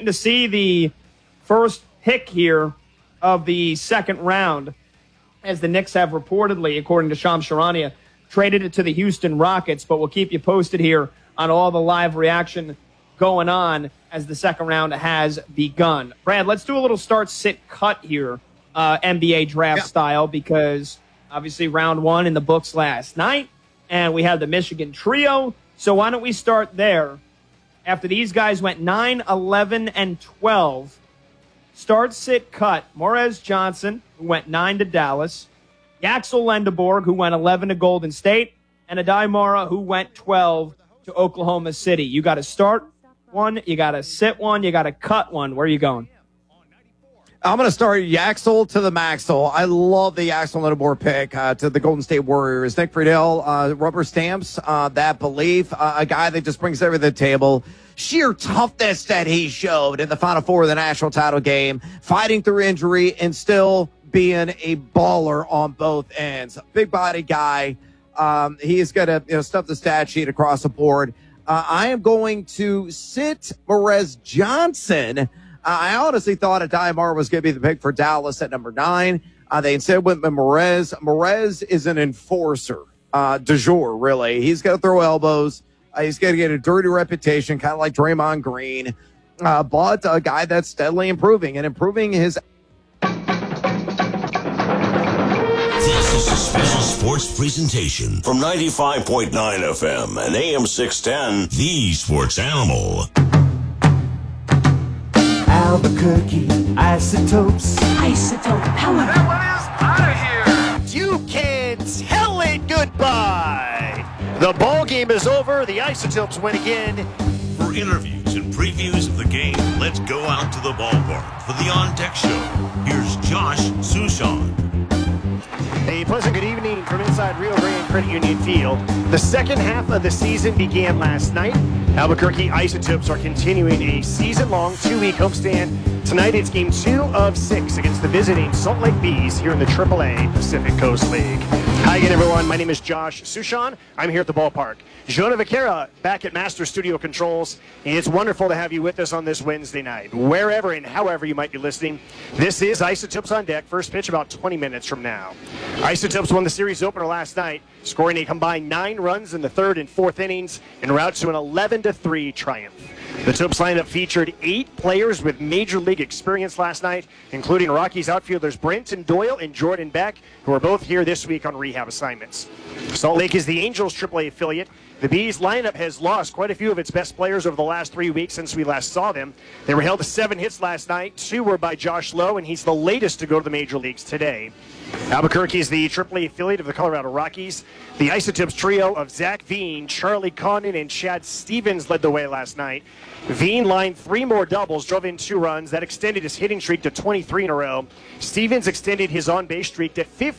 waiting to see the first pick here of the second round, as the Knicks have reportedly, according to Shams Charania, traded it to the Houston Rockets. But we'll keep you posted here on all the live reaction going on as the second round has begun. Brad, let's do a little start, sit, cut here, NBA draft style, because obviously round one in the books last night, and we have the Michigan trio. So why don't we start there? After these guys went 9, 11, and 12, start, sit, cut. Morez Johnson, who went 9 to Dallas. Yaxel Lendeborg, who went 11 to Golden State. And Adai Mara, who went 12 to Oklahoma City. You got to start one, you got to sit one, you got to cut one. Where are you going? I'm going to start Yaxel to the Maxwell. I love the Yaxel Lendeborg pick to the Golden State Warriors. Nick Friedel, rubber stamps that belief. A guy that just brings everything to the table. Sheer toughness that he showed in the Final Four of the national title game, fighting through injury and still being a baller on both ends. Big body guy. He is going to stuff the stat sheet across the board. I am going to sit Morez Johnson. I honestly thought Adai Mara was going to be the pick for Dallas at number 9. They instead went with Morez. Morez is an enforcer, du jour, really. He's going to throw elbows. He's going to get a dirty reputation, kind of like Draymond Green. But a guy that's steadily improving and improving his. This is a special sports presentation from 95.9 FM and AM 610, The Sports Animal. Albuquerque Isotopes. Isotope power. That one is out of here. You can tell it goodbye. The ball game is over. The Isotopes win again. For interviews and previews of the game, let's go out to the ballpark for the On Deck Show. Here's Josh Sushan. A pleasant good evening from inside Rio Grande Credit Union Field. The second half of the season began last night. Albuquerque Isotopes are continuing a season-long 2-week homestand. Tonight it's game 2 of 6 against the visiting Salt Lake Bees here in the AAA Pacific Coast League. Hi again, everyone. My name is Josh Sushan. I'm here at the ballpark. Jonah Vaquera back at Master Studio Controls. And it's wonderful to have you with us on this Wednesday night. Wherever and however you might be listening, this is Isotopes on Deck. First pitch about 20 minutes from now. Isotopes won the series opener last night, scoring a combined 9 runs in the third and fourth innings en route to an 11-3 triumph. The Topes lineup featured 8 players with Major League experience last night, including Rockies outfielders Brenton Doyle and Jordan Beck, who are both here this week on rehab assignments. Salt Lake is the Angels AAA affiliate. The Bees lineup has lost quite a few of its best players over the last 3 weeks since we last saw them. They were held to 7 hits last night. 2 were by Josh Lowe, and he's the latest to go to the major leagues today. Albuquerque is the AAA affiliate of the Colorado Rockies. The Isotopes trio of Zach Veen, Charlie Condon, and Chad Stevens led the way last night. Veen lined 3 more doubles, drove in 2 runs. That extended his hitting streak to 23 in a row. Stevens extended his on-base streak to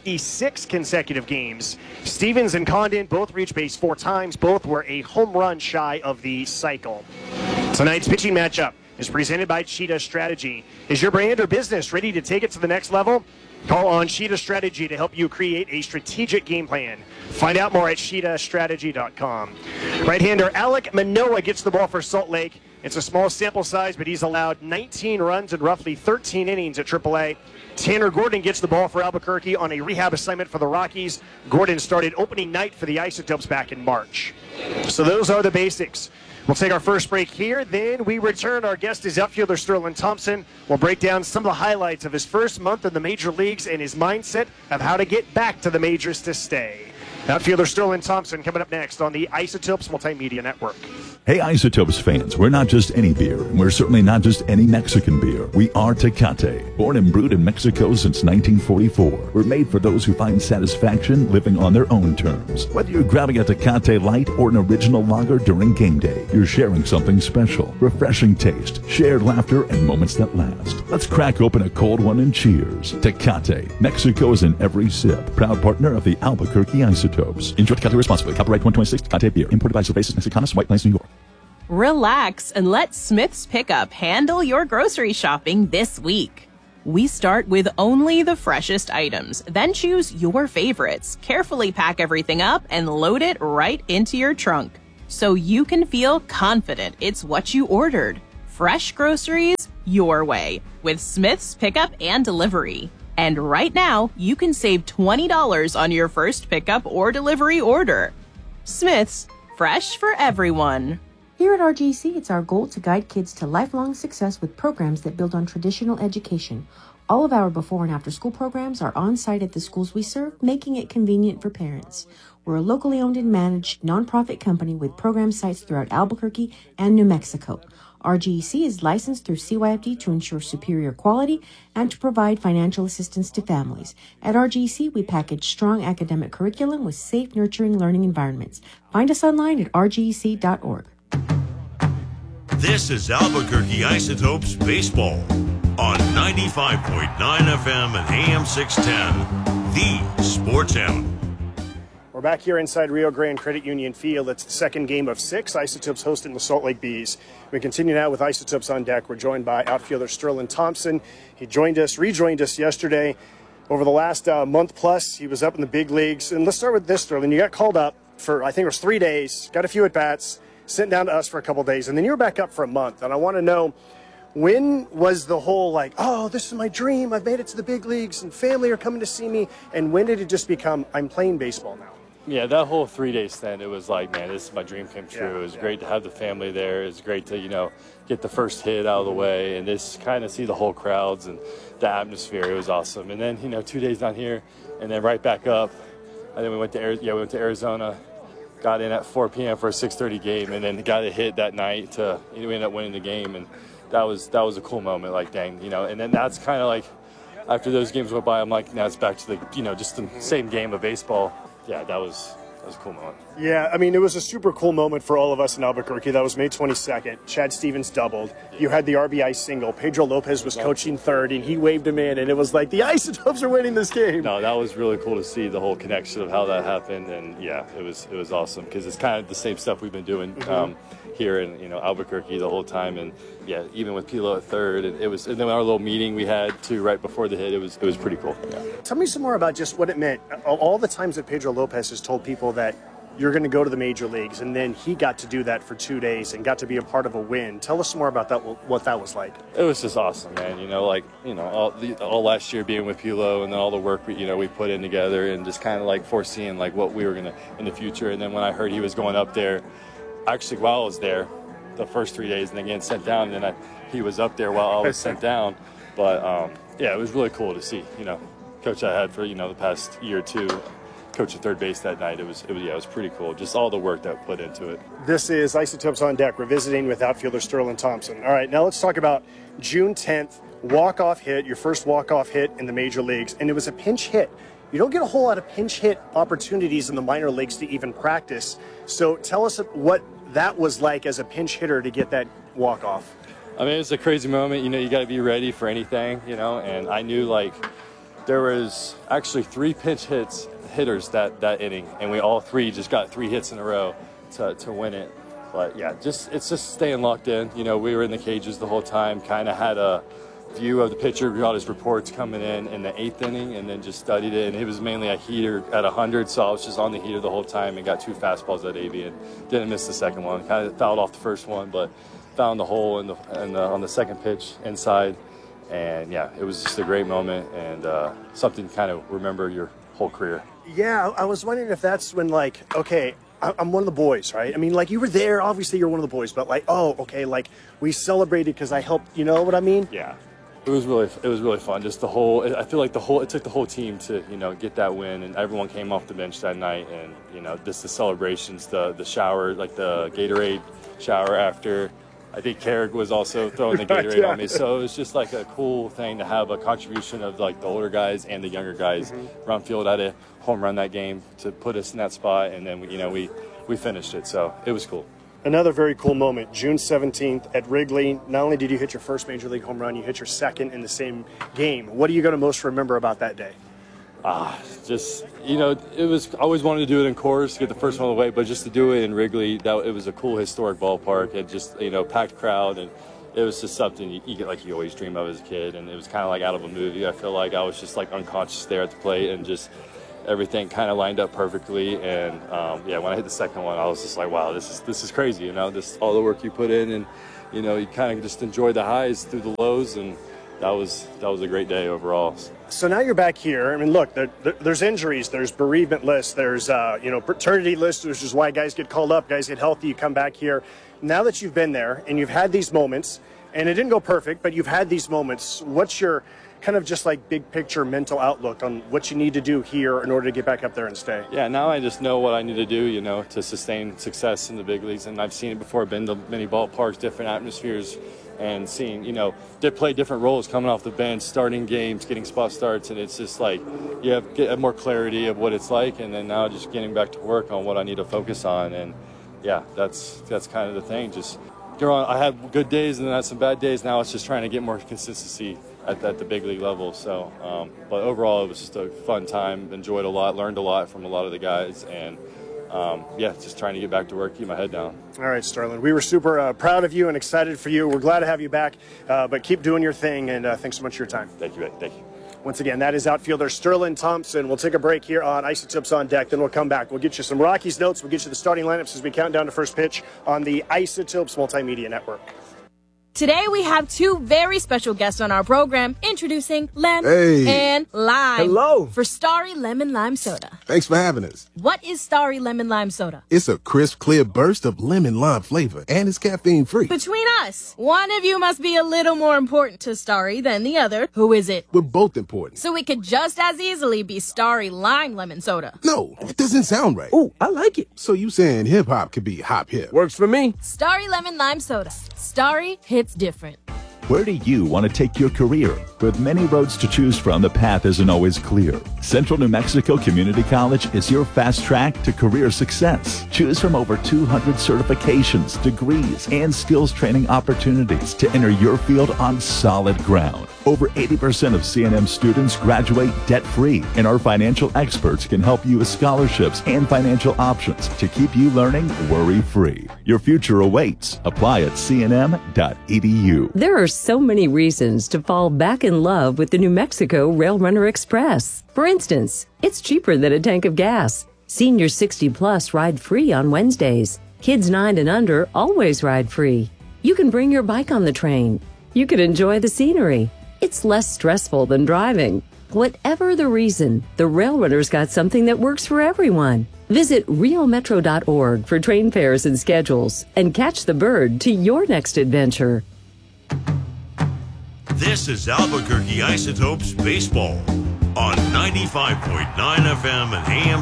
56 consecutive games. Stevens and Condon both reached base 4 times. Both were a home run shy of the cycle. Tonight's pitching matchup is presented by Cheetah Strategy. Is your brand or business ready to take it to the next level? Call on Cheetah Strategy to help you create a strategic game plan. Find out more at cheetahstrategy.com. Right-hander Alek Manoah gets the ball for Salt Lake. It's a small sample size, but he's allowed 19 runs in roughly 13 innings at AAA. Tanner Gordon gets the ball for Albuquerque on a rehab assignment for the Rockies. Gordon started opening night for the Isotopes back in March. So those are the basics. We'll take our first break here. Then we return. Our guest is outfielder Sterling Thompson. We'll break down some of the highlights of his first month in the major leagues and his mindset of how to get back to the majors to stay. Outfielder Sterling Thompson coming up next on the Isotopes Multimedia Network. Hey, Isotopes fans, we're not just any beer, and we're certainly not just any Mexican beer. We are Tecate. Born and brewed in Mexico since 1944, we're made for those who find satisfaction living on their own terms. Whether you're grabbing a Tecate Light or an original lager during game day, you're sharing something special. Refreshing taste, shared laughter, and moments that last. Let's crack open a cold one and cheers. Tecate. Mexico is in every sip. Proud partner of the Albuquerque Isotopes. Enjoy Tecate responsibly. Copyright 2026 Tecate Beer. Imported by Cervezas Mexicanas, White Plains, New York. Relax and let Smith's Pickup handle your grocery shopping this week. We start with only the freshest items, then choose your favorites, carefully pack everything up, and load it right into your trunk so you can feel confident it's what you ordered. Fresh groceries your way with Smith's Pickup and Delivery. And right now, you can save $20 on your first pickup or delivery order. Smith's, fresh for everyone. Here at RGC, it's our goal to guide kids to lifelong success with programs that build on traditional education. All of our before and after school programs are on site at the schools we serve, making it convenient for parents. We're a locally owned and managed nonprofit company with program sites throughout Albuquerque and New Mexico. RGC is licensed through CYFD to ensure superior quality and to provide financial assistance to families. At RGC, we package strong academic curriculum with safe, nurturing learning environments. Find us online at rgc.org. This is Albuquerque Isotopes Baseball on 95.9 FM and AM 610, the Sports Animal. We're back here inside Rio Grande Credit Union Field. It's the second game of 6. Isotopes hosting the Salt Lake Bees. We continue now with Isotopes on deck. We're joined by outfielder Sterling Thompson. He rejoined us yesterday. Over the last month plus, he was up in the big leagues. And let's start with this, Sterling. You got called up for, I think it was 3 days, got a few at-bats, sent down to us for a couple days, and then you were back up for a month. And I want to know, when was the whole like, oh, this is my dream, I've made it to the big leagues and family are coming to see me, and when did it just become, I'm playing baseball now? Yeah, that whole 3-day stint, it was like, man, this is my dream come true. It was great to have the family there. It was great to, get the first hit out of the way and just kind of see the whole crowds and the atmosphere. It was awesome. And then, 2 days down here and then right back up. And then we went to Arizona, got in at 4 p.m. for a 6:30 game, and then got a hit that night we ended up winning the game. And that was a cool moment, like, dang, and then that's kind of like, after those games went by, I'm like, now it's back to the, just the same game of baseball. Yeah, that was a cool moment. Yeah, I mean, it was a super cool moment for all of us in Albuquerque. That was May 22nd. Chad Stevens doubled. You had the RBI single. Pedro Lopez was coaching third, and he waved him in, and it was like, the Isotopes are winning this game. No, that was really cool to see the whole connection of how that happened, and yeah, it was awesome because it's kind of the same stuff we've been doing here in Albuquerque the whole time, and yeah, even with Pilo at third, and then our little meeting we had too right before the hit, it was pretty cool. Yeah. Tell me some more about just what it meant. All the times that Pedro Lopez has told people that you're going to go to the major leagues, and then he got to do that for 2 days and got to be a part of a win. Tell us some more about that, what that was like. It was just awesome, man. All last year being with Pilo, and then all the work we put in together, and just kind of like foreseeing like what we were gonna in the future. And then when I heard he was going up there, actually while I was there, the first 3 days, and then getting sent down, and then he was up there while I was sent down. But yeah, it was really cool to see. Coach I had for the past year or two, coaching third base that night. It was pretty cool. Just all the work that put into it. This is Isotopes on Deck. We're visiting with outfielder Sterling Thompson. All right, now let's talk about June 10th, walk-off hit, your first walk-off hit in the major leagues, and it was a pinch hit. You don't get a whole lot of pinch hit opportunities in the minor leagues to even practice. So tell us what that was like as a pinch hitter to get that walk-off. I mean, it's a crazy moment. You got to be ready for anything, and I knew there was actually 3 pinch hitters that inning, and we all 3 just got 3 hits in a row to win it. But yeah, it's just staying locked in. We were in the cages the whole time, kind of had a view of the pitcher, got his reports coming in the 8th inning, and then just studied it. And it was mainly a heater at 100, so I was just on the heater the whole time and got 2 fastballs at AB and didn't miss the second one. Kind of fouled off the first one, but found the hole on the second pitch inside. And yeah, it was just a great moment and something to kind of remember your whole career. Yeah, I was wondering if that's when okay, I'm one of the boys, right? I mean, you were there, obviously you're one of the boys, but okay, we celebrated because I helped, you know what I mean? Yeah. It was really fun. Just I feel like it took the whole team to, get that win, and everyone came off the bench that night, and, just the celebrations, the shower, the Gatorade shower after. I think Carrick was also throwing the Gatorade on me. So it was just a cool thing to have a contribution of the older guys and the younger guys. Rumfield had a home run that game to put us in that spot, and then we finished it. So it was cool. Another very cool moment, June 17th at Wrigley. Not only did you hit your first major league home run, you hit your second in the same game. What are you going to most remember about that day? It was, I always wanted to do it in Coors, get the first one away, but just to do it in Wrigley, it was a cool historic ballpark. It just, packed crowd, and it was just something you get you always dream of as a kid, and it was kind of out of a movie. I feel like I was just unconscious there at the plate, and just everything kind of lined up perfectly. And when I hit the second one, I was just wow, this is crazy. This all the work you put in, and you know, you kind of just enjoy the highs through the lows, and that was a great day overall. So now you're back here. I mean, look, there's injuries, there's bereavement lists, there's paternity lists, which is why guys get called up, guys get healthy, you come back here. Now that you've been there and you've had these moments, and it didn't go perfect, but you've had these moments, what's your kind of just like big picture mental outlook on what you need to do here in order to get back up there and stay? Yeah, now I just know what I need to do, you know, to sustain success in the big leagues. And I've seen it before, been to many ballparks, different atmospheres, and seeing, you know, they play different roles coming off the bench, starting games, getting spot starts. And it's just like you get more clarity of what it's like. And then now just getting back to work on what I need to focus on. And yeah, that's kind of the thing. Just I had good days and then I had some bad days. Now it's just trying to get more consistency at the big league level. So, but overall, it was just a fun time. Enjoyed a lot, learned a lot from a lot of the guys, and just trying to get back to work, keep my head down. All right, Sterling. We were super proud of you and excited for you. We're glad to have you back, but keep doing your thing, and thanks so much for your time. Thank you. Thank you. Once again, that is outfielder Sterling Thompson. We'll take a break here on Isotopes on Deck, then we'll come back. We'll get you some Rockies notes. We'll get you the starting lineups as we count down to first pitch on the Isotopes Multimedia Network. Today we have two very special guests on our program, introducing Lem and Lime. Hello. For Starry Lemon Lime Soda. Thanks for having us. What is Starry Lemon Lime Soda? It's a crisp, clear burst of lemon lime flavor, and it's caffeine-free. Between us, one of you must be a little more important to Starry than the other. Who is it? We're both important. So it could just as easily be Starry Lime Lemon Soda. No, it doesn't sound right. Oh, I like it. So you saying hip-hop could be hop-hip? Works for me. Starry Lemon Lime Soda. Starry hits different. Where do you want to take your career? With many roads to choose from, the path isn't always clear. Central New Mexico Community College is your fast track to career success. Choose from over 200 certifications, degrees, and skills training opportunities to enter your field on solid ground. Over 80% of CNM students graduate debt-free, and our financial experts can help you with scholarships and financial options to keep you learning worry-free. Your future awaits. Apply at cnm.edu. There are so many reasons to fall back in love with the New Mexico Rail Runner Express. For instance, it's cheaper than a tank of gas. Seniors 60 plus ride free on Wednesdays. Kids 9 and under always ride free. You can bring your bike on the train. You can enjoy the scenery. It's less stressful than driving. Whatever the reason, the Rail Runner's got something that works for everyone. Visit riometro.org for train fares and schedules and catch the bird to your next adventure. This is Albuquerque Isotopes Baseball on 95.9 FM and AM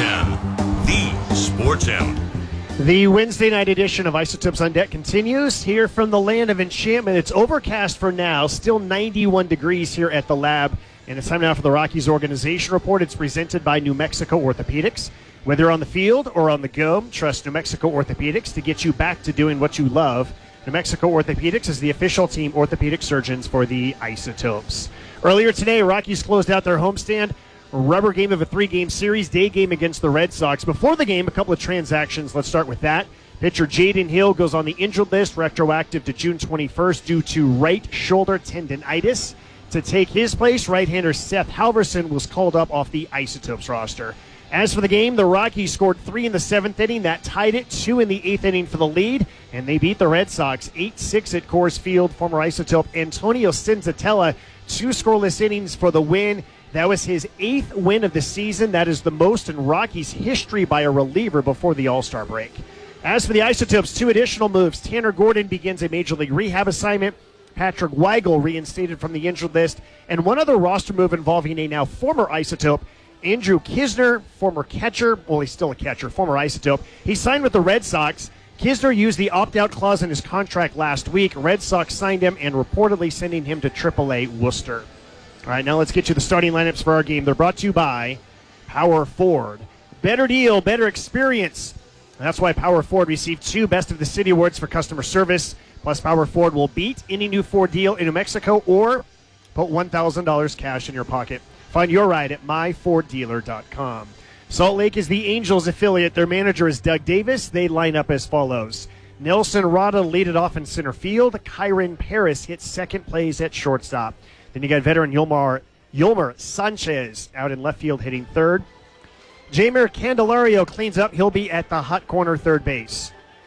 610, the Sports Hound. The Wednesday night edition of Isotopes on Deck continues here from the land of enchantment. It's overcast for now, still 91 degrees here at the lab. And it's time now for the Rockies Organization Report. It's presented by New Mexico Orthopedics. Whether on the field or on the go, trust New Mexico Orthopedics to get you back to doing what you love. New Mexico Orthopedics is the official team orthopedic surgeons for the Isotopes. Earlier today, Rockies closed out their homestand. Rubber game of a 3-game series, day game against the Red Sox. Before the game, a couple of transactions. Let's start with that. Pitcher Jaden Hill goes on the injured list, retroactive to June 21st due to right shoulder tendonitis. To take his place, right-hander Seth Halverson was called up off the Isotopes roster. As for the game, the Rockies scored 3 in the 7th inning. That tied it, 2 in the 8th inning for the lead, and they beat the Red Sox 8-6 at Coors Field. Former Isotope Antonio Cinzatella, 2 scoreless innings for the win. That was his 8th win of the season. That is the most in Rockies history by a reliever before the All-Star break. As for the Isotopes, 2 additional moves. Tanner Gordon begins a Major League rehab assignment. Patrick Weigel reinstated from the injured list. And one other roster move involving a now former Isotope, Andrew Kisner, former catcher. Well, he's still a catcher, former Isotope. He signed with the Red Sox. Kisner used the opt-out clause in his contract last week. Red Sox signed him and reportedly sending him to AAA Worcester. All right, now let's get you the starting lineups for our game. They're brought to you by Power Ford. Better deal, better experience. That's why Power Ford received 2 Best of the City awards for customer service. Plus, Power Ford will beat any new Ford deal in New Mexico or put $1,000 cash in your pocket. Find your ride at myforddealer.com. Salt Lake is the Angels affiliate. Their manager is Doug Davis. They line up as follows. Nelson Rada lead it off in center field. Kyron Paris hits second place at shortstop. Then you got veteran Yolmer Sanchez out in left field hitting third. Jamer Candelario cleans up. He'll be at the hot corner third base.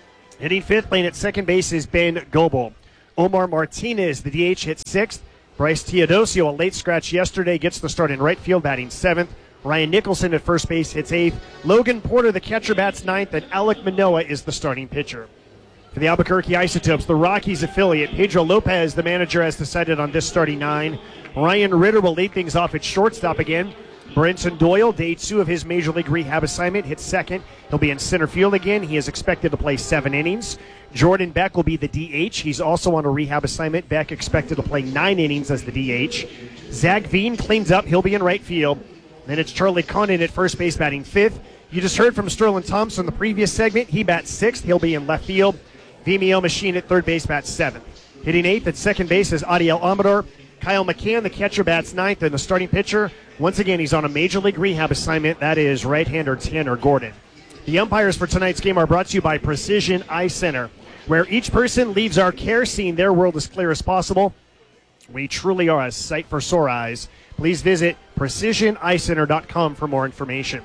Hitting fifth, playing at second base, is Ben Goebel. Omar Martinez, the DH, hits sixth. Bryce Teodosio, a late scratch yesterday, gets the start in right field, batting seventh. Ryan Nicholson at first base hits eighth. Logan Porter, the catcher, bats ninth, and Alek Manoah is the starting pitcher. For the Albuquerque Isotopes, the Rockies affiliate, Pedro Lopez, the manager, has decided on this starting nine. Ryan Ritter will lead things off at shortstop again. Brenton Doyle, day 2 of his Major League rehab assignment, hits second. He'll be in center field again. He is expected to play 7 innings. Jordan Beck will be the DH. He's also on a rehab assignment. Beck expected to play 9 innings as the DH. Zach Veen cleans up. He'll be in right field. Then it's Charlie Condon at first base, batting 5th. You just heard from Sterling Thompson in the previous segment. He bats 6th. He'll be in left field. Vimeo Machine at third base, bats 7th. Hitting 8th at second base is Adiel Amador. Kyle McCann, the catcher, bats 9th, and the starting pitcher, once again, he's on a Major League rehab assignment. That is right-hander Tanner Gordon. The umpires for tonight's game are brought to you by Precision Eye Center, where each person leaves our care seeing their world as clear as possible. We truly are a sight for sore eyes. Please visit PrecisionEyeCenter.com for more information.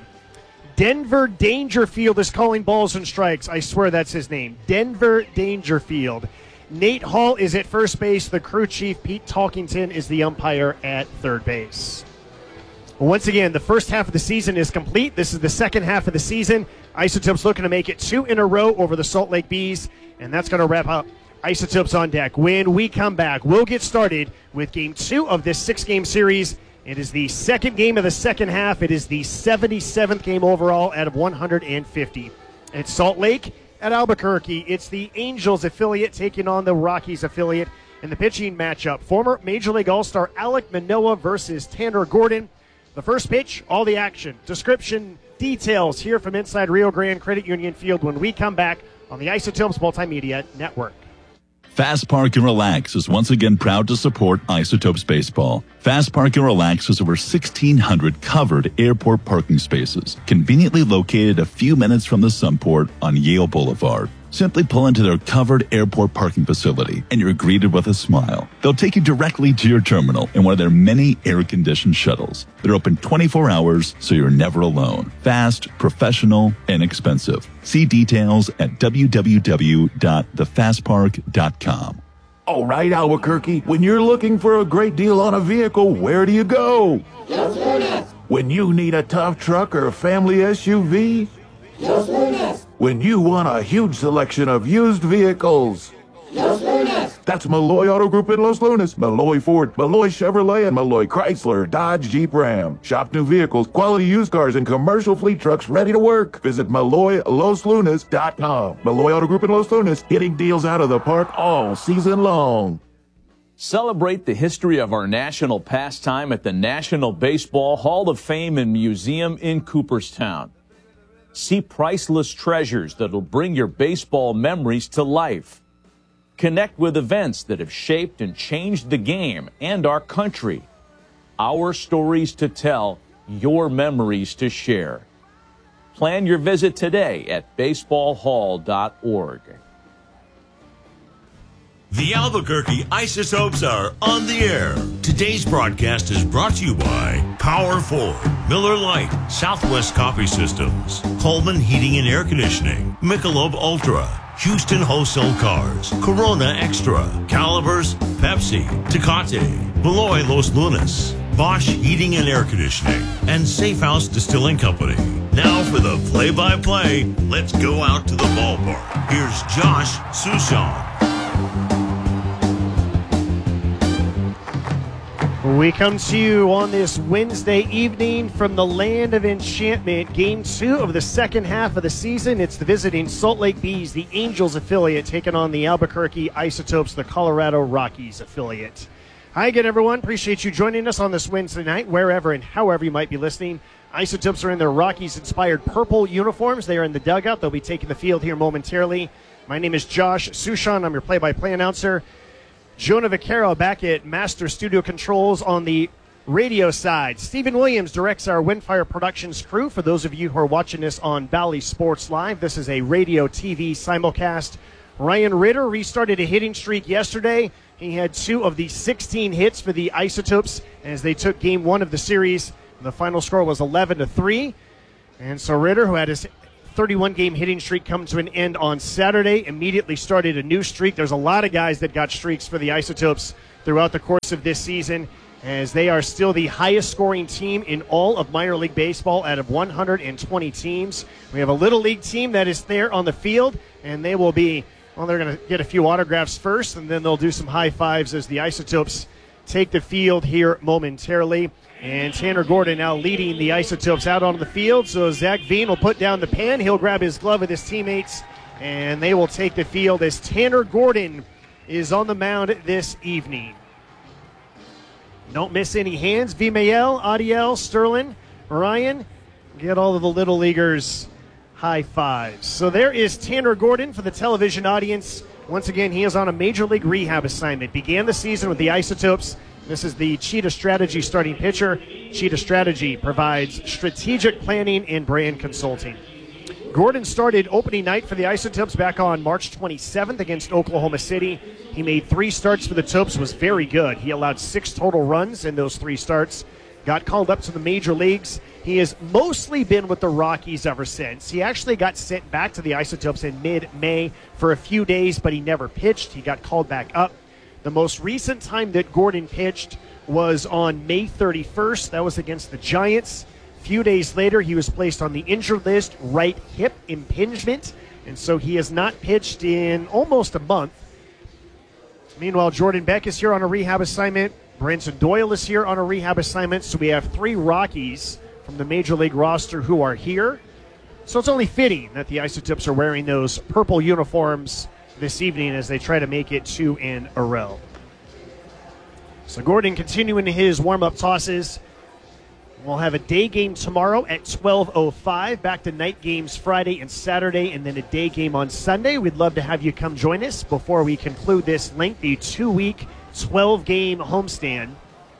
Denver Dangerfield is calling balls and strikes. I swear that's his name. Denver Dangerfield. Nate Hall is at first base. The crew chief, Pete Talkington, is the umpire at third base. Once again, the first half of the season is complete. This is the second half of the season. Isotopes looking to make it 2 in a row over the Salt Lake Bees, and that's going to wrap up Isotopes on Deck. When we come back, we'll get started with Game 2 of this 6-game series. It is the second game of the second half. It is the 77th game overall out of 150. It's Salt Lake at Albuquerque. It's the Angels affiliate taking on the Rockies affiliate in the pitching matchup. Former Major League All-Star Alek Manoah versus Tanner Gordon. The first pitch, all the action, description, details here from inside Rio Grande Credit Union Field when we come back on the Isotopes Multimedia Network. Fast Park and Relax is once again proud to support Isotopes Baseball. Fast Park and Relax has over 1,600 covered airport parking spaces, conveniently located a few minutes from the Sunport on Yale Boulevard. Simply pull into their covered airport parking facility and you're greeted with a smile. They'll take you directly to your terminal in one of their many air-conditioned shuttles. They're open 24 hours, so you're never alone. Fast, professional, and inexpensive. See details at www.thefastpark.com. All right, Albuquerque, when you're looking for a great deal on a vehicle, where do you go? Los Lunas. When you need a tough truck or a family SUV? Los Lunas. When you want a huge selection of used vehicles? Los Lunas. That's Malloy Auto Group in Los Lunas, Malloy Ford, Malloy Chevrolet, and Malloy Chrysler, Dodge, Jeep, Ram. Shop new vehicles, quality used cars, and commercial fleet trucks ready to work. Visit MalloyLosLunas.com. Malloy Auto Group in Los Lunas, hitting deals out of the park all season long. Celebrate the history of our national pastime at the National Baseball Hall of Fame and Museum in Cooperstown. See priceless treasures that'll bring your baseball memories to life. Connect with events that have shaped and changed the game and our country. Our stories to tell, your memories to share. Plan your visit today at baseballhall.org. The Albuquerque Isotopes are on the air. Today's broadcast is brought to you by Power Ford, Miller Lite, Southwest Coffee Systems, Coleman Heating and Air Conditioning, Michelob Ultra, Houston Wholesale Cars, Corona Extra, Calibers, Pepsi, Tecate, Malloy Los Lunas, Bosch Heating and Air Conditioning, and Safe House Distilling Company. Now for the play-by-play, let's go out to the ballpark. Here's Josh Sushan. We come to you on this Wednesday evening from the land of enchantment. Game 2 of the second half of the season. It's the visiting Salt Lake Bees, the Angels affiliate, taking on the Albuquerque Isotopes, the Colorado Rockies affiliate. Hi again, everyone. Appreciate you joining us on this Wednesday night, wherever and however you might be listening. Isotopes are in their Rockies-inspired purple uniforms. They are in the dugout. They'll be taking the field here momentarily. My name is Josh Sushan. I'm your play-by-play announcer. Jonah Vaquero back at Master Studio Controls on the radio side. Stephen Williams directs our Windfire Productions crew. For those of you who are watching this on Valley Sports Live, this is a radio TV simulcast. Ryan Ritter restarted a hitting streak yesterday. He had 2 of the 16 hits for the Isotopes as they took Game 1 of the series. The final score was 11-3. And so Ritter, who had his 31-game hitting streak come to an end on Saturday. Immediately started a new streak. There's a lot of guys that got streaks for the Isotopes throughout the course of this season, as they are still the highest scoring team in all of minor league baseball out of 120 teams. We have a little league team that is there on the field, and they will be, well, they're going to get a few autographs first, and then they'll do some high fives as the Isotopes take the field here momentarily. And Tanner Gordon now leading the Isotopes out on the field. So Zach Veen will put down the pen. He'll grab his glove with his teammates, and they will take the field as Tanner Gordon is on the mound this evening. Don't miss any hands. Vimael, Adiel, Sterling, Ryan, get all of the little leaguers high fives. So there is Tanner Gordon for the television audience. Once again, he is on a major league rehab assignment. Began the season with the Isotopes. This is the Cheetah Strategy starting pitcher. Cheetah Strategy provides strategic planning and brand consulting. Gordon started opening night for the Isotopes back on March 27th against Oklahoma City. He made 3 starts for the Topes, was very good. He allowed 6 total runs in those 3 starts. Got called up to the major leagues. He has mostly been with the Rockies ever since. He actually got sent back to the Isotopes in mid-May for a few days, but he never pitched. He got called back up. The most recent time that Gordon pitched was on May 31st. That was against the Giants. A few days later, he was placed on the injured list, right hip impingement, and so he has not pitched in almost a month. Meanwhile, Jordan Beck is here on a rehab assignment. Brenton Doyle is here on a rehab assignment. So we have 3 Rockies from the Major League roster who are here. So it's only fitting that the Isotopes are wearing those purple uniforms this evening as they try to make it 2 in a row. So Gordon continuing his warm-up tosses. We'll have a day game tomorrow at 12:05, back to night games Friday and Saturday, and then a day game on Sunday. We'd love to have you come join us before we conclude this lengthy 2-week, 12-game homestand.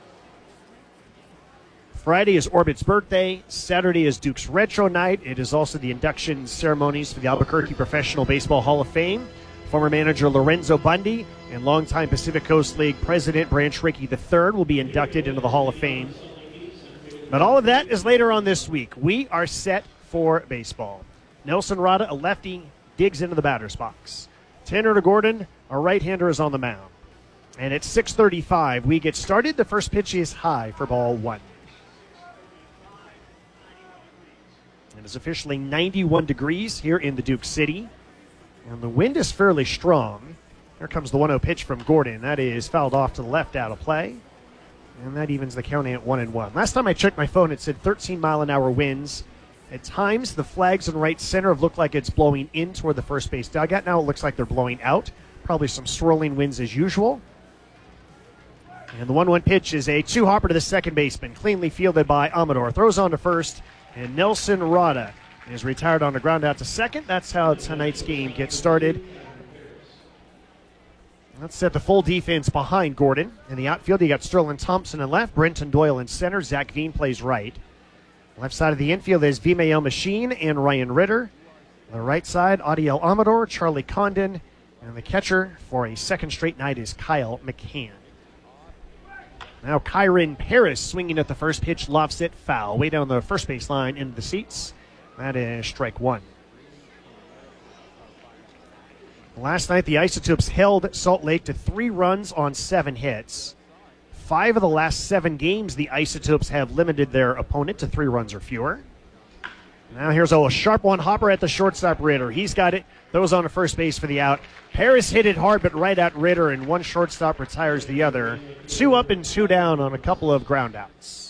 Friday is Orbit's birthday. Saturday is Duke's Retro Night. It is also the induction ceremonies for the Albuquerque Professional Baseball Hall of Fame. Former manager Lorenzo Bundy and longtime Pacific Coast League president Branch Rickey III will be inducted into the Hall of Fame. But all of that is later on this week. We are set for baseball. Nelson Rada, a lefty, digs into the batter's box. Tanner Gordon, a right-hander, is on the mound. And at 6:35, we get started. The first pitch is high for ball 1. It is officially 91 degrees here in the Duke City. And the wind is fairly strong. Here comes the 1-0 pitch from Gordon. That is fouled off to the left, out of play. And that evens the counting at 1-1. Last time I checked my phone, it said 13-mile-an-hour winds. At times, the flags in right center have looked like it's blowing in toward the first base dugout. Now it looks like they're blowing out. Probably some swirling winds as usual. And the 1-1 pitch is a 2-hopper to the second baseman. Cleanly fielded by Amador. Throws on to first. And Nelson Rada is retired on the ground out to second. That's how tonight's game gets started. Let's set the full defense behind Gordon. In the outfield, you got Sterling Thompson in left, Brenton Doyle in center, Zach Veen plays right. Left side of the infield is Vimael Machine and Ryan Ritter. On the right side, Adiel Amador, Charlie Condon, and the catcher for a second straight night is Kyle McCann. Now Kyron Paris swinging at the first pitch, lofts it foul. Way down the first base line into the seats. That is strike 1. Last night, the Isotopes held Salt Lake to 3 runs on 7 hits. 5 of the last 7 games, the Isotopes have limited their opponent to 3 runs or fewer. Now here's a sharp 1-hopper at the shortstop, Ritter. He's got it. Throws on to first base for the out. Paris hit it hard, but right at Ritter, and one shortstop retires the other. 2 up and 2 down on a couple of ground outs.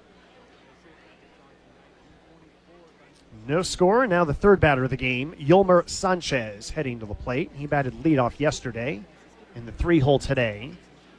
No score. Now the third batter of the game, Yolmer Sanchez, heading to the plate. He batted leadoff yesterday in the 3-hole today.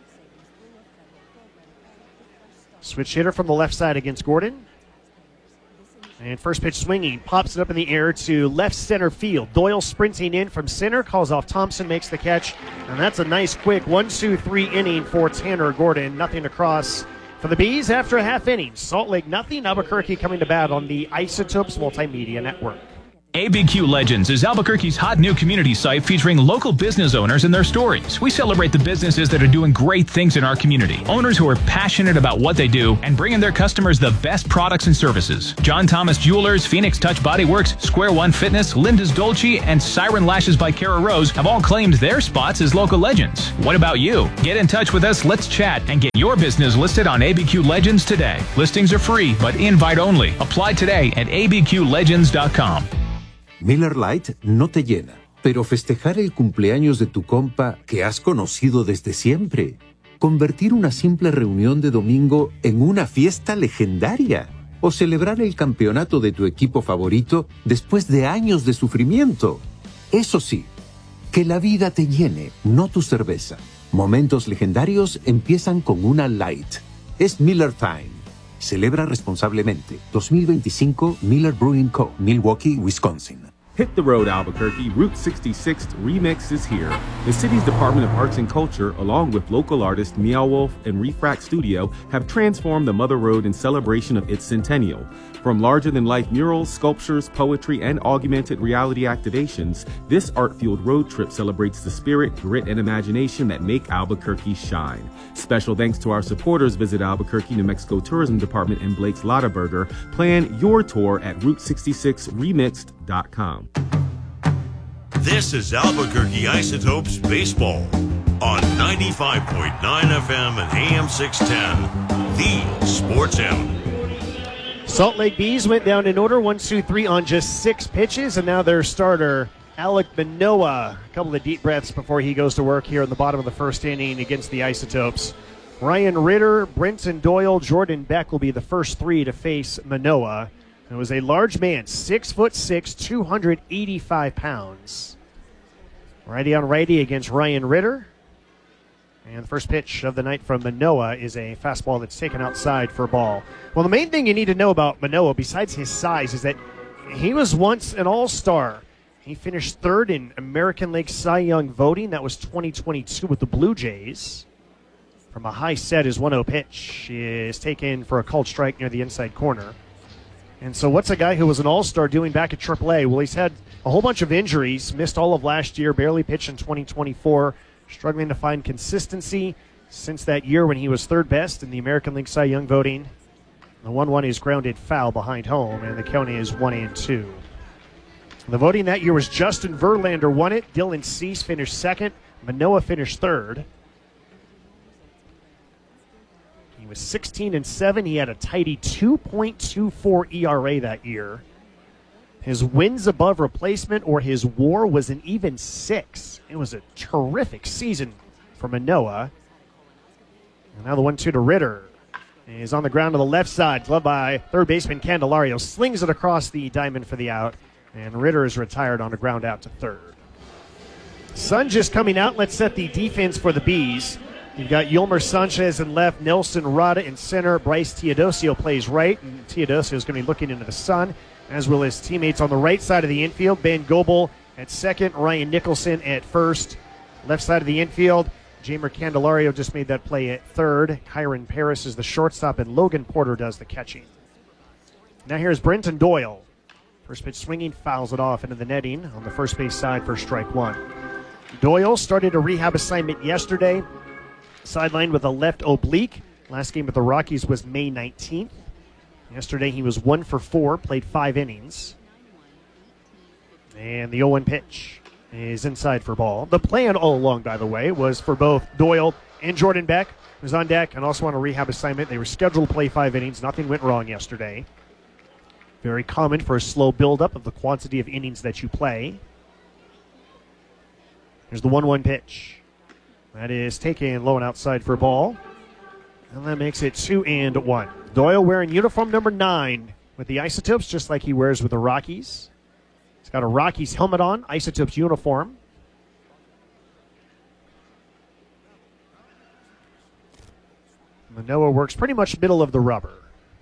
Switch hitter from the left side against Gordon. And first pitch swinging, pops it up in the air to left center field. Doyle sprinting in from center, calls off Thompson, makes the catch. And that's a nice quick 1-2-3 inning for Tanner Gordon. Nothing across for the Bees after a half inning. Salt Lake nothing. Albuquerque coming to bat on the Isotopes Multimedia Network. ABQ Legends is Albuquerque's hot new community site featuring local business owners and their stories. We celebrate the businesses that are doing great things in our community. Owners who are passionate about what they do and bringing their customers the best products and services. John Thomas Jewelers, Phoenix Touch Body Works, Square One Fitness, Linda's Dolce, and Siren Lashes by Kara Rose have all claimed their spots as local legends. What about you? Get in touch with us, let's chat, and get your business listed on ABQ Legends today. Listings are free, but invite only. Apply today at abqlegends.com. Miller Lite no te llena, pero festejar el cumpleaños de tu compa que has conocido desde siempre. Convertir una simple reunión de domingo en una fiesta legendaria. O celebrar el campeonato de tu equipo favorito después de años de sufrimiento. Eso sí, que la vida te llene, no tu cerveza. Momentos legendarios empiezan con una Light. Es Miller Time. Celebra responsablemente. 2025 Miller Brewing Co., Milwaukee, Wisconsin. Hit the road, Albuquerque. Route 66 Remix is here. The city's Department of Arts and Culture, along with local artist Meow Wolf and Refract Studio, have transformed the Mother Road in celebration of its centennial. From larger-than-life murals, sculptures, poetry, and augmented reality activations, this art-fueled road trip celebrates the spirit, grit, and imagination that make Albuquerque shine. Special thanks to our supporters. Visit Albuquerque, New Mexico Tourism Department and Blake's Lottaburger. Plan your tour at Route66remixed.com. This is Albuquerque Isotopes Baseball on 95.9 FM and AM 610, the Sports Animal. Salt Lake Bees went down in order, 1-2-3 on just 6 pitches, and now their starter, Alek Manoah. A couple of deep breaths before he goes to work here in the bottom of the first inning against the Isotopes. Ryan Ritter, Brenton Doyle, Jordan Beck will be the first 3 to face Manoah. It was a large man, 6'6", 285 pounds. Righty on righty against Ryan Ritter. And the first pitch of the night from Manoah is a fastball that's taken outside for a ball. Well, the main thing you need to know about Manoah, besides his size, is that he was once an all-star. He finished 3rd in American League Cy Young voting. That was 2022 with the Blue Jays. From a high set, his 1-0 pitch is taken for a called strike near the inside corner. And so what's a guy who was an all-star doing back at AAA? Well, he's had a whole bunch of injuries, missed all of last year, barely pitched in 2024, struggling to find consistency since that year when he was 3rd best in the American League Cy Young voting. The 1-1 is grounded foul behind home, and the count is 1-2. The voting that year was Justin Verlander won it. Dylan Cease finished 2nd. Manoah finished 3rd. He was 16-7. He had a tidy 2.24 ERA that year. His wins above replacement or his WAR was an even 6. It was a terrific season for Manoah. And now the 1-2 to Ritter is on the ground to the left side. Gloved by third baseman Candelario. Slings it across the diamond for the out. And Ritter is retired on a ground out to 3rd. Sun just coming out. Let's set the defense for the Bees. You've got Yolmer Sanchez in left, Nelson Rada in center, Bryce Teodosio plays right, and Teodosio is going to be looking into the sun, as will his teammates on the right side of the infield. Ben Goebel at second, Ryan Nicholson at first. Left side of the infield, Jamer Candelario just made that play at third. Kyron Paris is the shortstop, and Logan Porter does the catching. Now here's Brenton Doyle. First pitch swinging, fouls it off into the netting on the first base side for strike 1. Doyle started a rehab assignment yesterday. Sidelined with a left oblique. Last game with the Rockies was May 19th. Yesterday he was 1 for 4, played 5 innings. And the 0-1 pitch is inside for ball. The plan all along, by the way, was for both Doyle and Jordan Beck, who's on deck and also on a rehab assignment. They were scheduled to play 5 innings. Nothing went wrong yesterday. Very common for a slow buildup of the quantity of innings that you play. Here's the 1-1 pitch. That is taken low and outside for a ball. And that makes it 2-1. Doyle wearing uniform number 9 with the Isotopes, just like he wears with the Rockies. He's got a Rockies helmet on, Isotopes uniform. Manoah works pretty much middle of the rubber.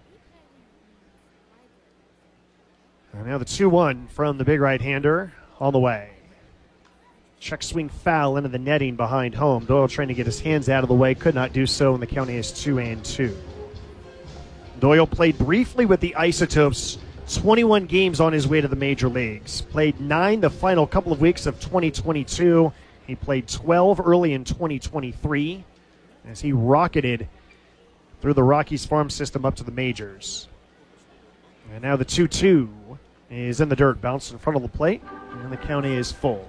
And now the 2-1 from the big right-hander on the way. Check swing foul into the netting behind home. Doyle trying to get his hands out of the way, could not do so, and the count is 2-2. Doyle played briefly with the Isotopes 21 games on his way to the major leagues. Played 9 the final couple of weeks of 2022. He played 12 early in 2023 as he rocketed through the Rockies farm system up to the majors. And now the 2-2 is in the dirt, bounced in front of the plate, and the count is full.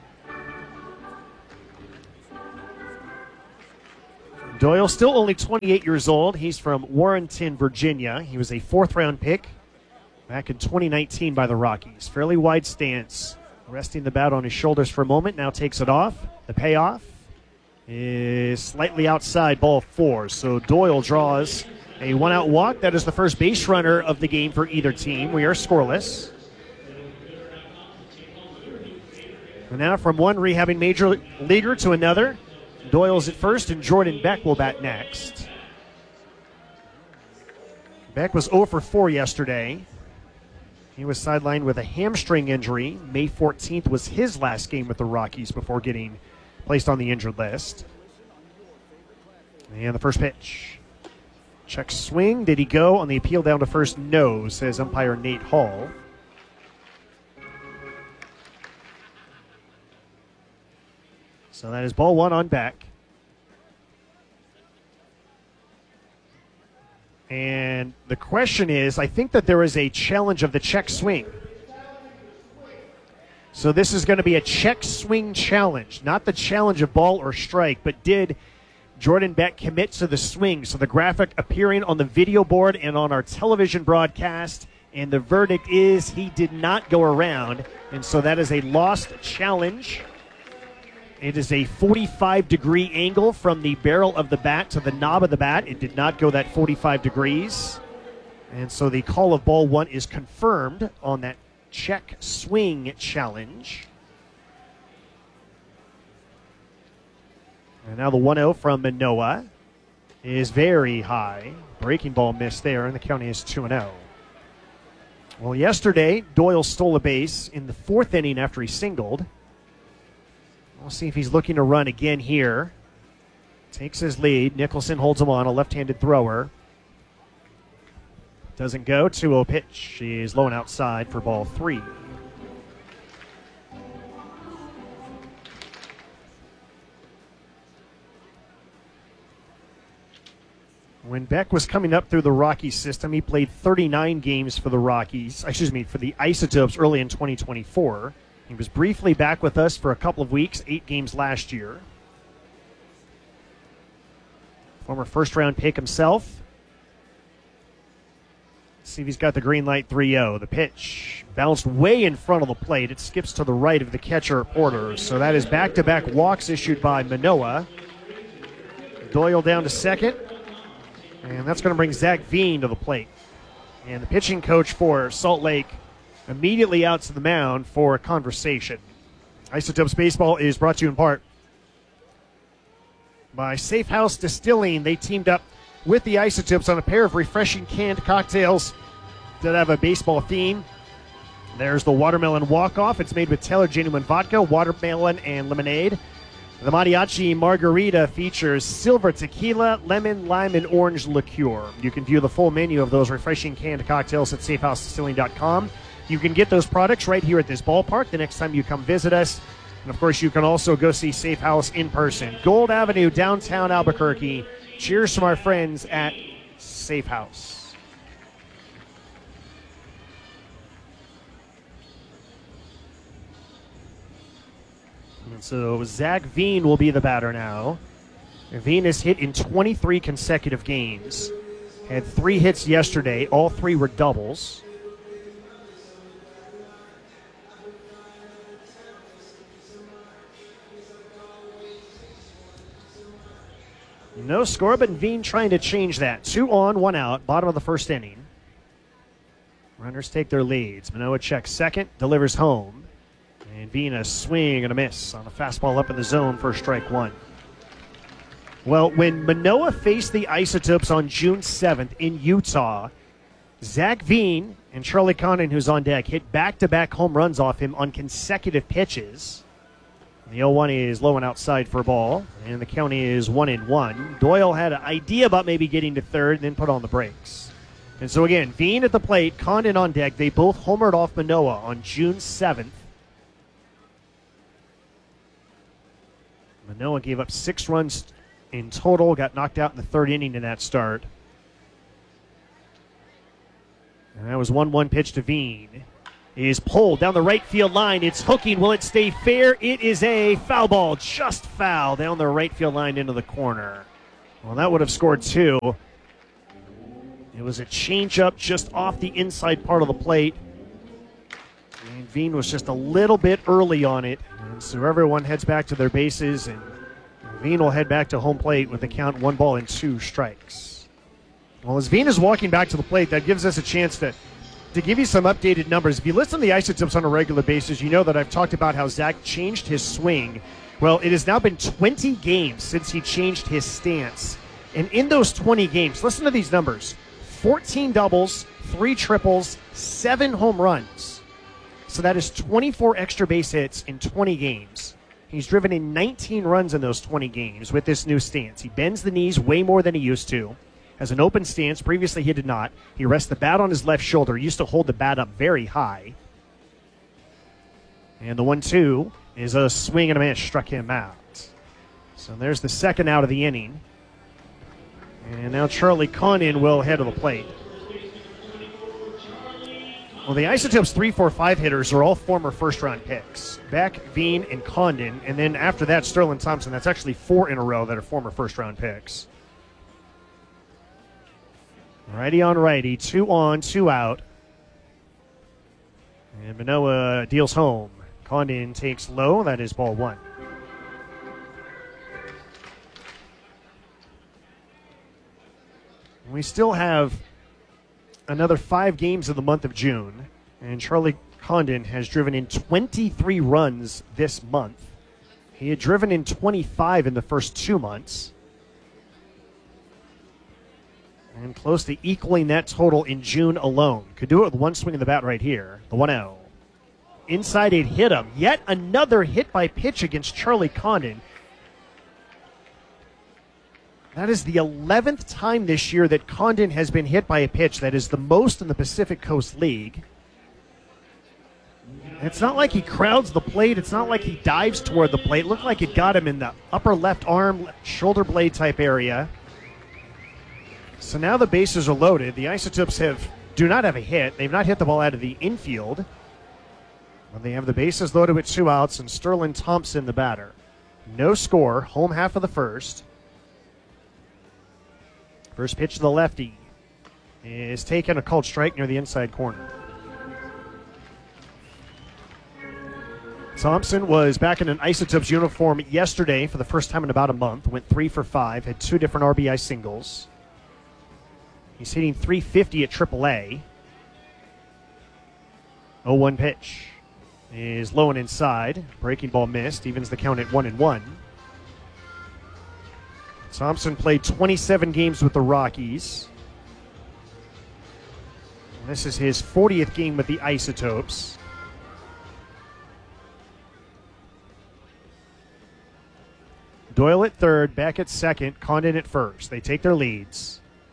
Doyle, still only 28 years old. He's from Warrenton, Virginia. He was a 4th-round pick back in 2019 by the Rockies. Fairly wide stance, resting the bat on his shoulders for a moment. Now takes it off. The payoff is slightly outside, ball 4. So Doyle draws a 1-out walk. That is the first base runner of the game for either team. We are scoreless. And now from one rehabbing major leaguer to another, Doyle's at first, and Jordan Beck will bat next. Beck was 0 for 4 yesterday. He was sidelined with a hamstring injury. May 14th was his last game with the Rockies before getting placed on the injured list. And the first pitch. Check swing. Did he go on the appeal down to first? No, says umpire Nate Hall. So that is ball 1 on Beck. And the question is, I think that there is a challenge of the check swing. So this is going to be a check swing challenge, not the challenge of ball or strike, but did Jordan Beck commit to the swing? So the graphic appearing on the video board and on our television broadcast, and the verdict is he did not go around, and so that is a lost challenge. It is a 45-degree angle from the barrel of the bat to the knob of the bat. It did not go that 45 degrees. And so the call of ball 1 is confirmed on that check swing challenge. And now the 1-0 from Manoah is very high. Breaking ball missed there, and the count is 2-0. Well, yesterday, Doyle stole a base in the 4th inning after he singled. We'll see if he's looking to run again here. Takes his lead. Nicholson holds him on, a left-handed thrower. Doesn't go. 2-0 pitch. Is low and outside for ball 3. When Beck was coming up through the Rockies system, he played 39 games for the Rockies, for the Isotopes early in 2024. He was briefly back with us for a couple of weeks, 8 games last year. Former first-round pick himself. Let's see if he's got the green light. 3-0. The pitch bounced way in front of the plate. It skips to the right of the catcher, Porter. So that is back-to-back walks issued by Manoah. Doyle down to second. And that's going to bring Zach Veen to the plate. And the pitching coach for Salt Lake immediately out to the mound for a conversation. Isotopes Baseball is brought to you in part by Safe House Distilling. They teamed up with the Isotopes on a pair of refreshing canned cocktails that have a baseball theme. There's the Watermelon Walk-Off. It's made with Taylor Genuine Vodka, watermelon, and lemonade. The Mariachi Margarita features silver tequila, lemon, lime, and orange liqueur. You can view the full menu of those refreshing canned cocktails at safehousedistilling.com. You can get those products right here at this ballpark the next time you come visit us. And, of course, you can also go see Safe House in person. Gold Avenue, downtown Albuquerque. Cheers from our friends at Safe House. And so Zach Veen will be the batter now. Veen has hit in 23 consecutive games. Had 3 hits yesterday. All 3 were doubles. No score, but Veen trying to change that. 2 on, 1 out, bottom of the first inning. Runners take their leads. Manoah checks second, delivers home. And Veen a swing and a miss on a fastball up in the zone for strike 1. Well, when Manoah faced the Isotopes on June 7th in Utah, Zach Veen and Charlie Condon, who's on deck, hit back-to-back home runs off him on consecutive pitches. The 0-1 is low and outside for a ball, and the count is 1-1. Doyle had an idea about maybe getting to third and then put on the brakes. And so again, Veen at the plate, Condon on deck. They both homered off Manoah on June 7th. Manoah gave up 6 runs in total, got knocked out in the 3rd inning in that start. And that was 1-1 pitch to Veen. Is pulled down the right field line. It's hooking. Will it stay fair? It is a foul ball. Just foul down the right field line into the corner. Well, that would have scored 2. It was a changeup just off the inside part of the plate. And Veen was just a little bit early on it. And so everyone heads back to their bases, and Veen will head back to home plate with the count 1 ball and 2 strikes. Well, as Veen is walking back to the plate, that gives us a chance to give you some updated numbers. If you listen to the Isotopes on a regular basis, you know that I've talked about how Zach changed his swing. Well, it has now been 20 games since he changed his stance. And in those 20 games, listen to these numbers. 14 doubles, 3 triples, 7 home runs. So that is 24 extra base hits in 20 games. He's driven in 19 runs in those 20 games with this new stance. He bends the knees way more than he used to. Has an open stance. Previously, he did not. He rests the bat on his left shoulder. He used to hold the bat up very high. And the 1-2 is a swing and a miss. Struck him out. So there's the second out of the inning. And now Charlie Condon will head to the plate. Well, the Isotopes 3, 4, 5 hitters are all former first-round picks. Beck, Veen, and Condon. And then after that, Sterling Thompson. That's actually 4 in a row that are former first-round picks. Righty on righty, 2 on, 2 out. And Manoah deals home. Condon takes low. That is ball 1. We still have another 5 games in the month of June. And Charlie Condon has driven in 23 runs this month. He had driven in 25 in the first 2 months. And close to equaling that total in June alone. Could do it with 1 swing of the bat right here. The 1-0. Inside it hit him. Yet another hit by pitch against Charlie Condon. That is the 11th time this year that Condon has been hit by a pitch. That is the most in the Pacific Coast League. It's not like he crowds the plate. It's not like he dives toward the plate. It looked like it got him in the upper left arm, shoulder blade type area. So now the bases are loaded. The Isotopes do not have a hit. They've not hit the ball out of the infield. But they have the bases loaded with 2 outs and Sterling Thompson the batter. No score. Home half of the first. First pitch to the lefty is taken, a called strike near the inside corner. Thompson was back in an Isotopes uniform yesterday for the first time in about a month. Went 3 for 5, had 2 different RBI singles. He's hitting .350 at AAA. 0-1 pitch is low and inside. Breaking ball missed. Evens the count at 1-1. Thompson played 27 games with the Rockies. And this is his 40th game with the Isotopes. Doyle at third, Beck at second, Condon at first. They take their leads.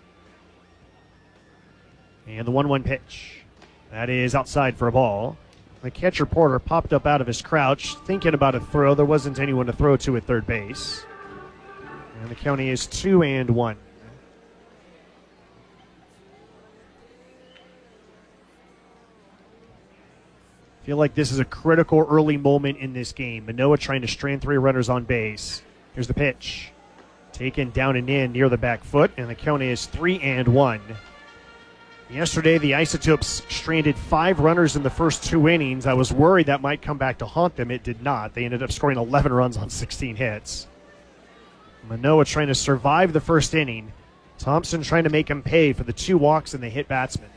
And the 1-1 pitch. That is outside for a ball. The catcher Porter popped up out of his crouch, thinking about a throw. There wasn't anyone to throw to at third base. And the count is 2-1. I feel like this is a critical early moment in this game. Manoah trying to strand 3 runners on base. Here's the pitch. Taken down and in near the back foot, and the count is 3-1. Yesterday, the Isotopes stranded 5 runners in the first 2 innings. I was worried that might come back to haunt them. It did not. They ended up scoring 11 runs on 16 hits. Manoah trying to survive the first inning. Thompson trying to make him pay for the 2 walks and the hit batsman.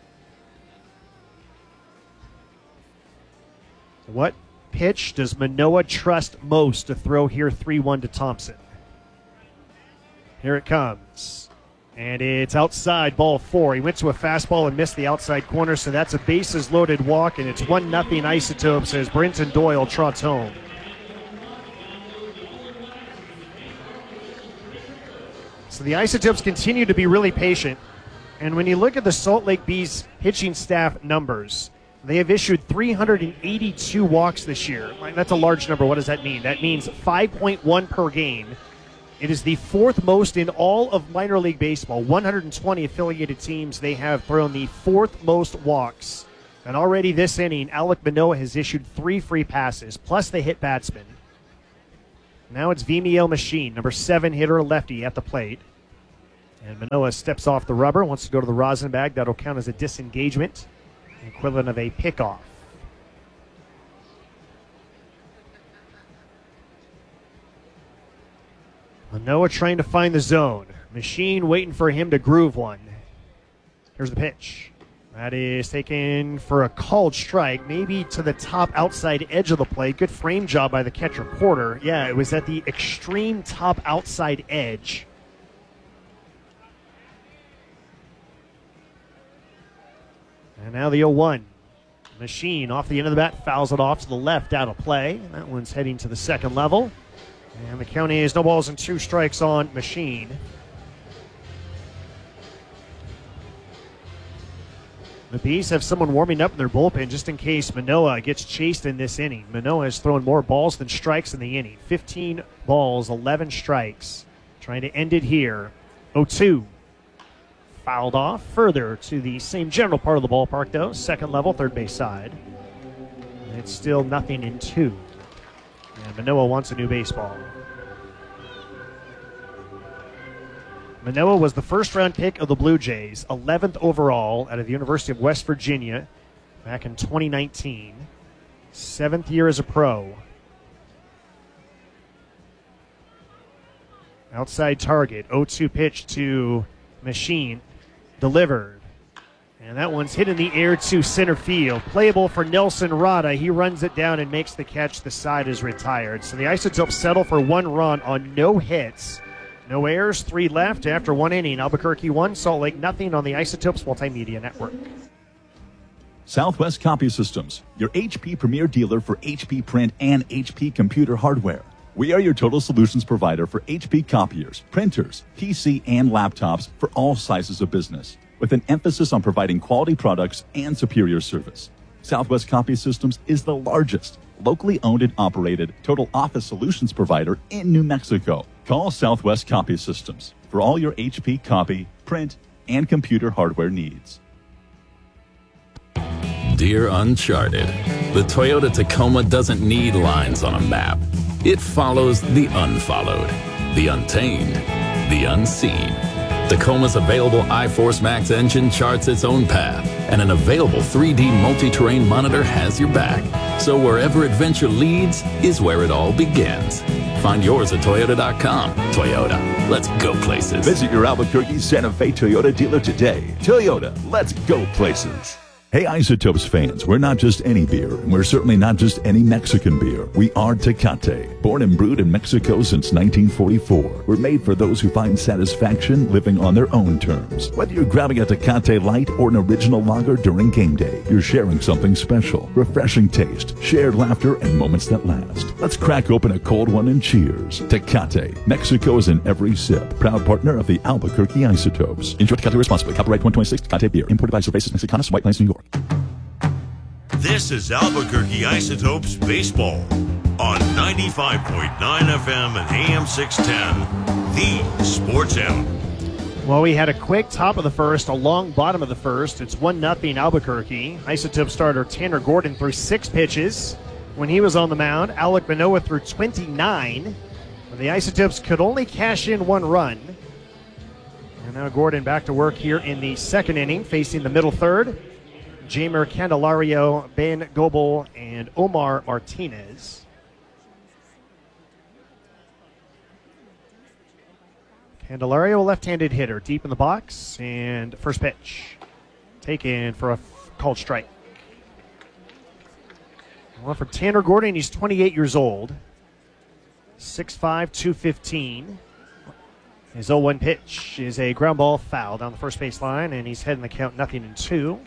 What pitch does Manoah trust most to throw here 3-1 to Thompson? Here it comes. And it's outside, ball 4. He went to a fastball and missed the outside corner, so that's a bases-loaded walk, and it's 1-0 Isotopes as Brenton Doyle trots home. So the Isotopes continue to be really patient. And when you look at the Salt Lake Bees pitching staff numbers, they have issued 382 walks this year. That's a large number. What does that mean? That means 5.1 per game. It is the fourth most in all of minor league baseball. 120 affiliated teams, they have thrown the fourth most walks. And already this inning, Alek Manoah has issued 3 free passes, plus they hit batsman. Now it's Vimiel Machine, number 7 hitter, lefty at the plate. And Manoah steps off the rubber, wants to go to the rosin bag. That'll count as a disengagement, equivalent of a pickoff. Manoah trying to find the zone. Machine waiting for him to groove one. Here's the pitch. That is taken for a called strike, maybe to the top outside edge of the plate. Good frame job by the catcher, Porter. Yeah, it was at the extreme top outside edge. And now the 0-1. Machine off the end of the bat, fouls it off to the left, out of play. That one's heading to the second level. And the count is no balls and 2 strikes on Machine. The Bees have someone warming up in their bullpen just in case Manoah gets chased in this inning. Manoah has thrown more balls than strikes in the inning. 15 balls, 11 strikes. Trying to end it here. 0-2. Fouled off further to the same general part of the ballpark, though. Second level, third base side. And it's still 0-2. And Manoah wants a new baseball. Manoah was the first-round pick of the Blue Jays, 11th overall out of the University of West Virginia back in 2019. 7th year as a pro. Outside target, 0-2 pitch to Machine. Delivered. And that one's hit in the air to center field. Playable for Nelson Rada. He runs it down and makes the catch. The side is retired. So the Isotopes settle for 1 run on no hits. No errors, 3 left after 1 inning. Albuquerque 1, Salt Lake nothing on the Isotopes Multimedia Network. Southwest Copy Systems, your HP Premier dealer for HP print and HP computer hardware. We are your total solutions provider for HP copiers, printers, PC, and laptops for all sizes of business, with an emphasis on providing quality products and superior service. Southwest Copy Systems is the largest, locally owned and operated total office solutions provider in New Mexico. Call Southwest Copy Systems for all your HP copy, print, and computer hardware needs. Dear Uncharted, the Toyota Tacoma doesn't need lines on a map. It follows the unfollowed, the untamed, the unseen. Tacoma's available iForce Max engine charts its own path, and an available 3D multi-terrain monitor has your back. So wherever adventure leads is where it all begins. Find yours at Toyota.com. Toyota, let's go places. Visit your Albuquerque Santa Fe Toyota dealer today. Toyota, let's go places. Hey Isotopes fans, we're not just any beer, and we're certainly not just any Mexican beer. We are Tecate. Born and brewed in Mexico since 1944. We're made for those who find satisfaction living on their own terms. Whether you're grabbing a Tecate Light or an original lager during game day, you're sharing something special. Refreshing taste, shared laughter, and moments that last. Let's crack open a cold one and cheers. Tecate. Mexico is in every sip. Proud partner of the Albuquerque Isotopes. Enjoy Tecate responsibly. Copyright 2026 Tecate Beer. Imported by Cervezas Mexicanas, White Plains, New York. This is Albuquerque Isotopes Baseball on 95.9 FM and AM 610, the Sports Animal. Well, we had a quick top of the first, a long bottom of the first. It's 1-0 Albuquerque. Isotope starter Tanner Gordon threw 6 pitches when he was on the mound. Alek Manoah threw 29. The Isotopes could only cash in 1 run. And now Gordon back to work here in the second inning, facing the middle third. Jamer Candelario, Ben Goebel, and Omar Martinez. Candelario, a left-handed hitter, deep in the box, and first pitch taken for a called strike. Well, for Tanner Gordon, he's 28 years old, 6'5", 215. His 0-1 pitch is a ground ball foul down the first base line, and he's heading the count 0-2.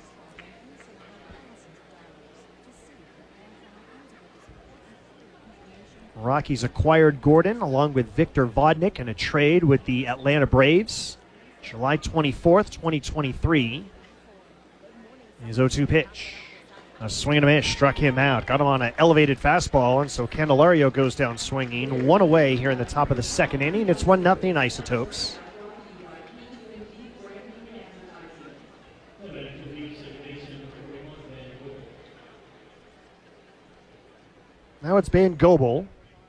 Rockies acquired Gordon along with Victor Vodnik in a trade with the Atlanta Braves. July 24th, 2023. His 0-2 pitch. A swing and a miss, struck him out. Got him on an elevated fastball, and so Candelario goes down swinging. One away here in the top of the second inning. It's 1-0 Isotopes. Now it's Ben Goebel.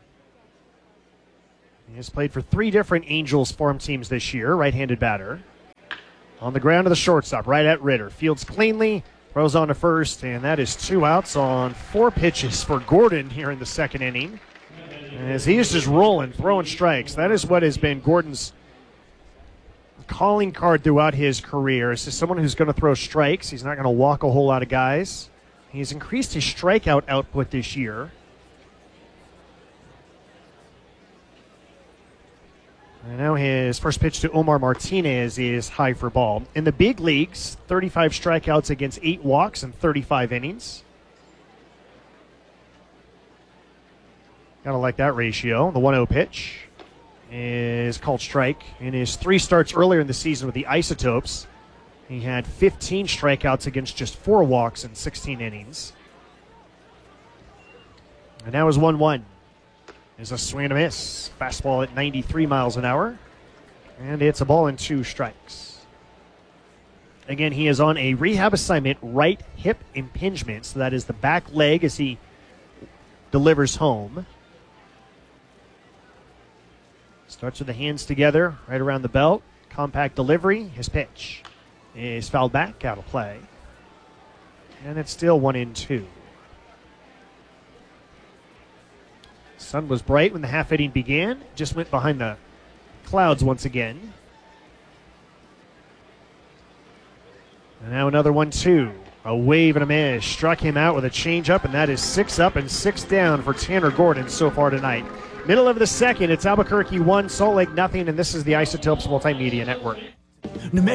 He has played for 3 different Angels farm teams this year, right-handed batter. On the ground to the shortstop, right at Ritter. Fields cleanly, throws on to first, and that is 2 outs on 4 pitches for Gordon here in the second inning. As he is just rolling, throwing strikes. That is what has been Gordon's calling card throughout his career. It's just someone who's going to throw strikes. He's not going to walk a whole lot of guys. He's increased his strikeout output this year. And now his first pitch to Omar Martinez is high for ball. In the big leagues, 35 strikeouts against 8 walks in 35 innings. Gotta like that ratio. The 1-0 pitch is called strike. In his 3 starts earlier in the season with the Isotopes, he had 15 strikeouts against just 4 walks in 16 innings. And now is 1-1. Is a swing and a miss. Fastball at 93 miles an hour. And it's a ball and 2 strikes. Again, he is on a rehab assignment, right hip impingement. So that is the back leg as he delivers home. Starts with the hands together, right around the belt. Compact delivery. His pitch is fouled back, out of play. And it's still 1-2. Sun was bright when the half inning began. Just went behind the clouds once again. And now another 1-2. A wave and a miss. Struck him out with a changeup, and that is 6 up and 6 down for Tanner Gordon so far tonight. Middle of the second, it's Albuquerque 1, Salt Lake nothing, and this is the Isotopes Multimedia Network.